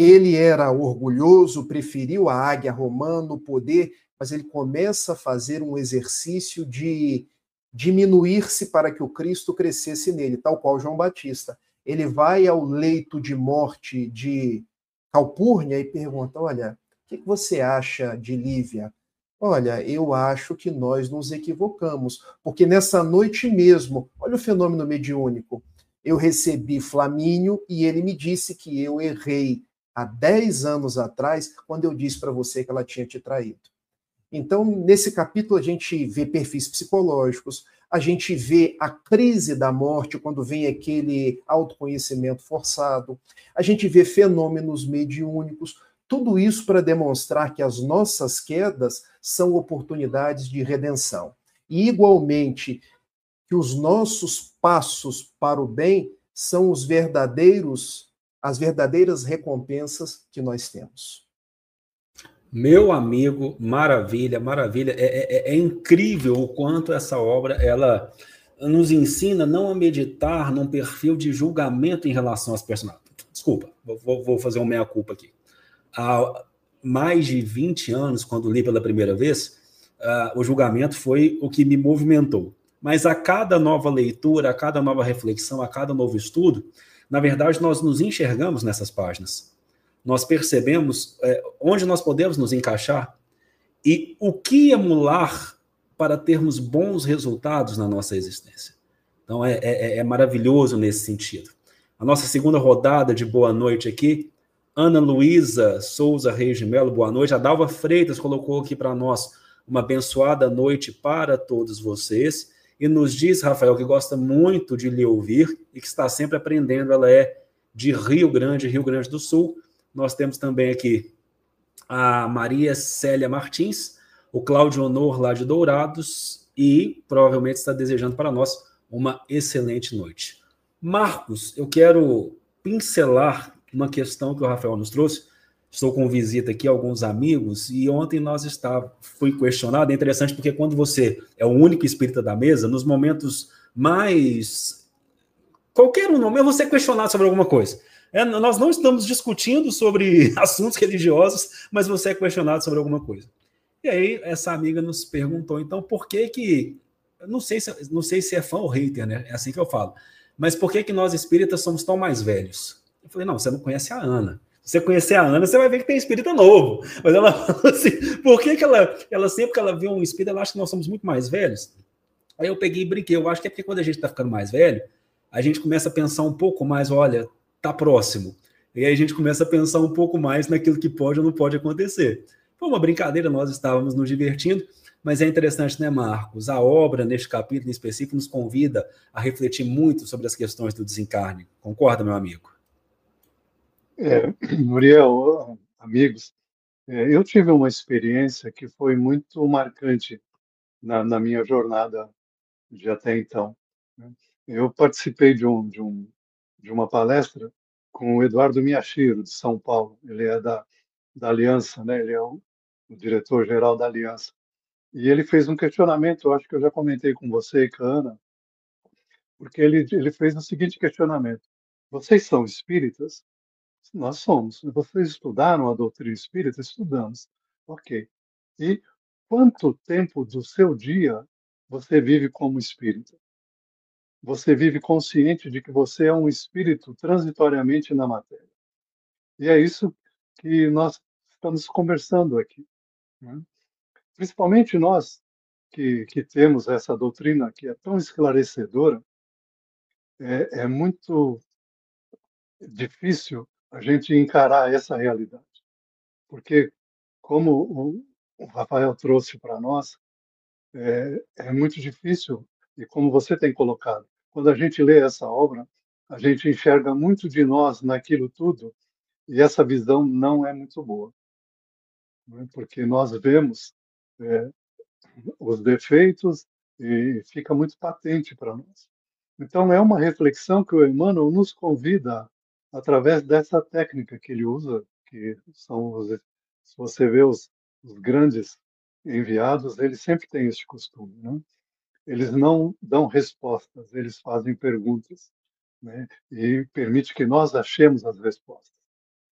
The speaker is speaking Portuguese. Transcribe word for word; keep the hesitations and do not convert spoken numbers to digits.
ele era orgulhoso, preferiu a águia romana, o poder, mas ele começa a fazer um exercício de diminuir-se para que o Cristo crescesse nele, tal qual João Batista. Ele vai ao leito de morte de Calpurnia e pergunta, olha, o que você acha de Lívia? Olha, eu acho que nós nos equivocamos, porque nessa noite mesmo, olha o fenômeno mediúnico, eu recebi Flamínio e ele me disse que eu errei há dez anos atrás, quando eu disse para você que ela tinha te traído. Então, nesse capítulo, a gente vê perfis psicológicos, a gente vê a crise da morte, quando vem aquele autoconhecimento forçado, a gente vê fenômenos mediúnicos, tudo isso para demonstrar que as nossas quedas são oportunidades de redenção. E, igualmente, que os nossos passos para o bem são os verdadeiros, as verdadeiras recompensas que nós temos. Meu amigo, maravilha, maravilha. É, é, é incrível o quanto essa obra ela nos ensina não a meditar num perfil de julgamento em relação às personagens. Desculpa, vou, vou fazer uma meia-culpa aqui. Há mais de vinte anos, quando li pela primeira vez, uh, o julgamento foi o que me movimentou. Mas a cada nova leitura, a cada nova reflexão, a cada novo estudo, na verdade, nós nos enxergamos nessas páginas. Nós percebemos é, onde nós podemos nos encaixar e o que emular para termos bons resultados na nossa existência. Então, é, é, é maravilhoso nesse sentido. A nossa segunda rodada de boa noite aqui, Ana Luísa Souza Reis de Melo, boa noite. A Dalva Freitas colocou aqui para nós uma abençoada noite para todos vocês e nos diz, Rafael, que gosta muito de lhe ouvir e que está sempre aprendendo. Ela é de Rio Grande, Rio Grande do Sul. Nós temos também aqui a Maria Célia Martins, o Cláudio Honor lá de Dourados e provavelmente está desejando para nós uma excelente noite. Marcos, eu quero pincelar uma questão que o Rafael nos trouxe. Estou com visita aqui a alguns amigos e ontem nós estávamos, fui questionado. É interessante porque quando você é o único espírita da mesa, nos momentos mais... qualquer um nome, é você questionado sobre alguma coisa. É, nós não estamos discutindo sobre assuntos religiosos, mas você é questionado sobre alguma coisa. E aí, essa amiga nos perguntou, então, por que que... Não sei se, não sei se é fã ou hater, né? É assim que eu falo. Mas por que que nós espíritas somos tão mais velhos? Eu falei, não, você não conhece a Ana. Se você conhecer a Ana, você vai ver que tem espírita novo. Mas ela falou assim, por que que ela, ela sempre que ela vê um espírita, ela acha que nós somos muito mais velhos? Aí eu peguei e brinquei. Eu acho que é porque quando a gente está ficando mais velho, a gente começa a pensar um pouco mais, olha... está próximo. E aí a gente começa a pensar um pouco mais naquilo que pode ou não pode acontecer. Foi uma brincadeira, nós estávamos nos divertindo, mas é interessante, né, Marcos? A obra, neste capítulo em específico, nos convida a refletir muito sobre as questões do desencarne. Concorda, meu amigo? É, Muriel, amigos, é, eu tive uma experiência que foi muito marcante na, na minha jornada de até então. Né? Eu participei de um, de um de uma palestra com o Eduardo Miyashiro, de São Paulo. Ele é da, da Aliança, né? Ele é o, o diretor-geral da Aliança. E ele fez um questionamento, eu acho que eu já comentei com você e com a Ana, porque ele, ele fez o seguinte questionamento. Vocês são espíritas? Nós somos. Vocês estudaram a doutrina espírita? Estudamos. Ok. E quanto tempo do seu dia você vive como espírita? Você vive consciente de que você é um espírito transitoriamente na matéria. E é isso que nós estamos conversando aqui. Né? Principalmente nós que, que temos essa doutrina que é tão esclarecedora, é, é muito difícil a gente encarar essa realidade. Porque, como o, o Rafael trouxe para nós, é, é muito difícil, e como você tem colocado, quando a gente lê essa obra, a gente enxerga muito de nós naquilo tudo, e essa visão não é muito boa, né? Porque nós vemos é, os defeitos e fica muito patente para nós. Então, é uma reflexão que o Emmanuel nos convida, através dessa técnica que ele usa, que são os, se você vê os, os grandes enviados, eles sempre têm esse costume, né? Eles não dão respostas, eles fazem perguntas, né? E permite que nós achemos as respostas.